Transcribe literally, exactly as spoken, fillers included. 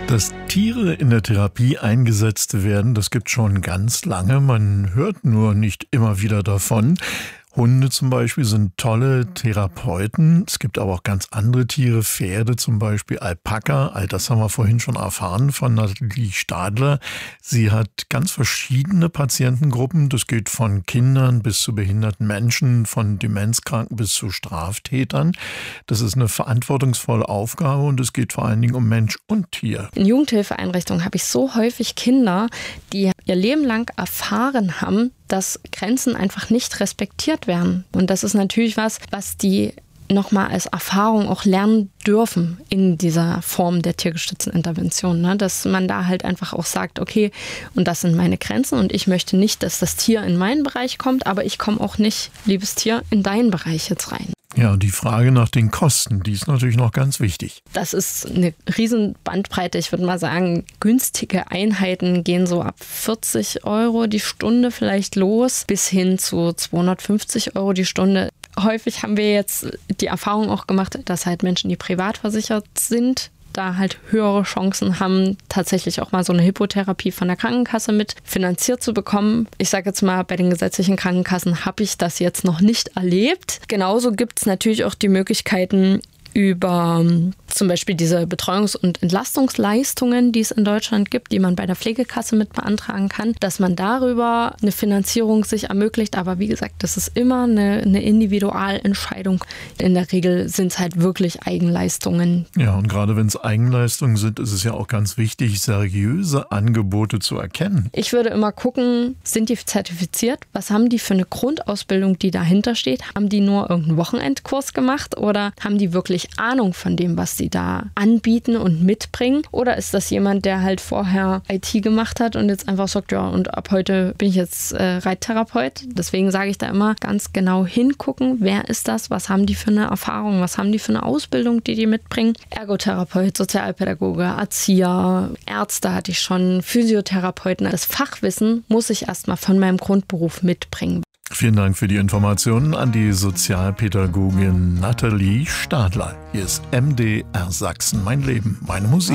Dass Tiere in der Therapie eingesetzt werden, das gibt schon ganz lange. Man hört nur nicht immer wieder davon. Hunde zum Beispiel sind tolle Therapeuten. Es gibt aber auch ganz andere Tiere, Pferde zum Beispiel, Alpaka. All das haben wir vorhin schon erfahren von Nathalie Stadler. Sie hat ganz verschiedene Patientengruppen. Das geht von Kindern bis zu behinderten Menschen, von Demenzkranken bis zu Straftätern. Das ist eine verantwortungsvolle Aufgabe und es geht vor allen Dingen um Mensch und Tier. In Jugendhilfeeinrichtungen habe ich so häufig Kinder, die ihr Leben lang erfahren haben, dass Grenzen einfach nicht respektiert werden. Und das ist natürlich was, was die nochmal als Erfahrung auch lernen dürfen in dieser Form der tiergestützten Intervention. Ne? Dass man da halt einfach auch sagt, okay, und das sind meine Grenzen und ich möchte nicht, dass das Tier in meinen Bereich kommt, aber ich komme auch nicht, liebes Tier, in deinen Bereich jetzt rein. Ja, und die Frage nach den Kosten, die ist natürlich noch ganz wichtig. Das ist eine riesen Bandbreite. Ich würde mal sagen, günstige Einheiten gehen so ab vierzig Euro die Stunde vielleicht los, bis hin zu zweihundertfünfzig Euro die Stunde. Häufig haben wir jetzt die Erfahrung auch gemacht, dass halt Menschen, die privat versichert sind, da halt höhere Chancen haben, tatsächlich auch mal so eine Hippotherapie von der Krankenkasse mit finanziert zu bekommen. Ich sage jetzt mal, bei den gesetzlichen Krankenkassen habe ich das jetzt noch nicht erlebt. Genauso gibt es natürlich auch die Möglichkeiten, über zum Beispiel diese Betreuungs- und Entlastungsleistungen, die es in Deutschland gibt, die man bei der Pflegekasse mit beantragen kann, dass man darüber eine Finanzierung sich ermöglicht. Aber wie gesagt, das ist immer eine, eine Individualentscheidung. In der Regel sind es halt wirklich Eigenleistungen. Ja, und gerade wenn es Eigenleistungen sind, ist es ja auch ganz wichtig, seriöse Angebote zu erkennen. Ich würde immer gucken, sind die zertifiziert? Was haben die für eine Grundausbildung, die dahinter steht? Haben die nur irgendeinen Wochenendkurs gemacht oder haben die wirklich Ahnung von dem, was sie da anbieten und mitbringen? Oder ist das jemand, der halt vorher I T gemacht hat und jetzt einfach sagt, ja, und ab heute bin ich jetzt äh, Reittherapeut? Deswegen sage ich da immer ganz genau hingucken, wer ist das, was haben die für eine Erfahrung, was haben die für eine Ausbildung, die die mitbringen? Ergotherapeut, Sozialpädagoge, Erzieher, Ärzte hatte ich schon, Physiotherapeuten. Das Fachwissen muss ich erstmal von meinem Grundberuf mitbringen. Vielen Dank für die Informationen an die Sozialpädagogin Nathalie Stadler. Hier ist M D R Sachsen, mein Leben, meine Musik.